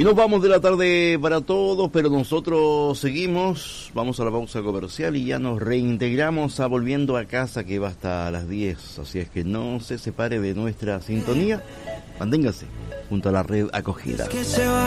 Y nos vamos de la tarde para todos, pero nosotros seguimos, vamos a la pausa comercial y ya nos reintegramos a Volviendo a Casa, que va hasta las 10, así es que no se separe de nuestra sintonía, manténgase junto a la red acogida.